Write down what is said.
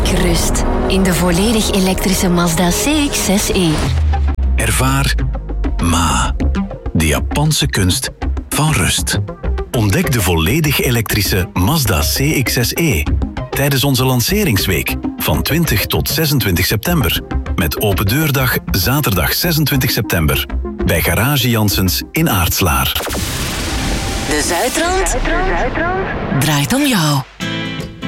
rust in de volledig elektrische Mazda CX-6e. Ervaar Ma, de Japanse kunst van rust. Ontdek de volledig elektrische Mazda CX-6e tijdens onze lanceringsweek van 20 tot 26 september. Met open deurdag zaterdag 26 september bij Garage Janssens in Aartslaar. De Zuidrand draait om jou.